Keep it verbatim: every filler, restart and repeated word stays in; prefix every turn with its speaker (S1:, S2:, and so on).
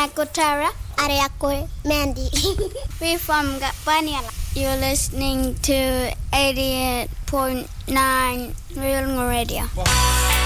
S1: Aku Tara.
S2: Are aku Mandy.
S1: We're from Gapaniala. You're listening to eighty-eight point nine Real Radio.